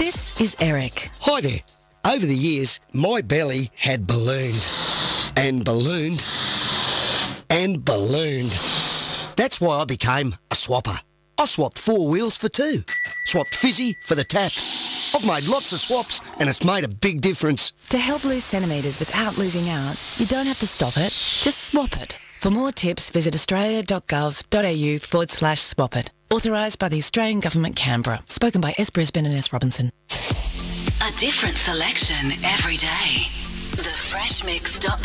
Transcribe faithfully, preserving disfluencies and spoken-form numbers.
This is Eric. Hi there. Over the years, my belly had ballooned and ballooned and ballooned. That's why I became a swapper. I swapped four wheels for two. Swapped fizzy for the tap. I've made lots of swaps and it's made a big difference. To help lose centimetres without losing out, you don't have to stop it, just swap it. For more tips, visit australia.gov.au forward slash swap it. Authorised by the Australian Government, Canberra. Spoken by S Brisbane and S Robinson. A different selection every day. the fresh mix dot com